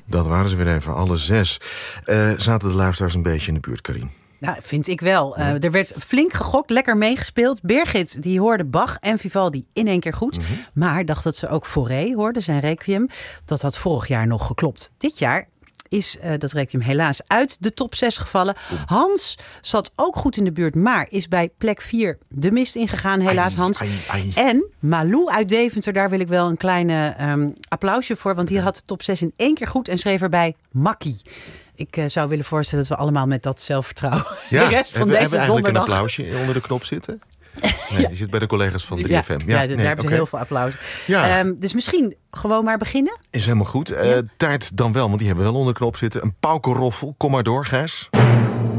Dat waren ze weer even, alle 6. Zaten de luisteraars een beetje in de buurt, Carien? Nou, vind ik wel. Er werd flink gegokt, lekker meegespeeld. Birgit, die hoorde Bach en Vivaldi in één keer goed. Mm-hmm. Maar dacht dat ze ook Fauré hoorde, zijn requiem. Dat had vorig jaar nog geklopt. Dit jaar is dat requiem helaas uit de top 6 gevallen. Hans zat ook goed in de buurt, maar is bij plek 4 de mist ingegaan. Helaas, Hans. En Malou uit Deventer, daar wil ik wel een kleine applausje voor. Want die had de top 6 in één keer goed en schreef erbij Makkie. Ik zou willen voorstellen dat we allemaal met dat zelfvertrouwen de rest van deze hebben we eigenlijk donderdag een applausje onder de knop zitten? Nee, die zit bij de collega's van 3FM. Daar hebben ze heel veel applaus. Ja. Dus misschien gewoon maar beginnen. Is helemaal goed. Tijd dan wel, want die hebben we wel onder de knop zitten. Een paukenroffel. Kom maar door, Gijs.